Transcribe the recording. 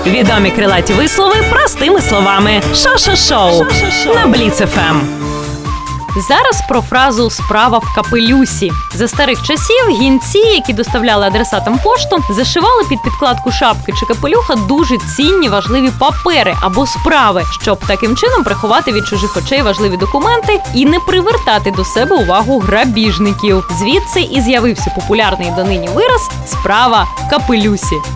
Відомі крилаті вислови простими словами. Шо-шо-шоу на Бліц ФМ. Зараз про фразу «справа в капелюсі». За старих часів гінці, які доставляли адресатам пошту, зашивали під підкладку шапки чи капелюха дуже цінні важливі папери або справи, щоб таким чином приховати від чужих очей важливі документи і не привертати до себе увагу грабіжників. Звідси і з'явився популярний донині вираз «справа в капелюсі».